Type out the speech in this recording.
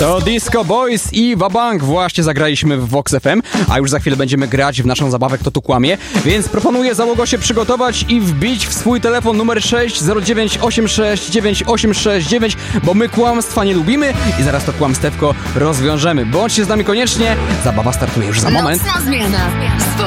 To Disco Boys i Wabank właśnie zagraliśmy w Vox FM, a już za chwilę będziemy grać w naszą zabawę Kto tu kłamie, więc proponuję załogo się przygotować i wbić w swój telefon numer 609869869, bo my kłamstwa nie lubimy i zaraz to kłamstewko rozwiążemy. Bądźcie z nami koniecznie, zabawa startuje już za moment. Nocna zmiana.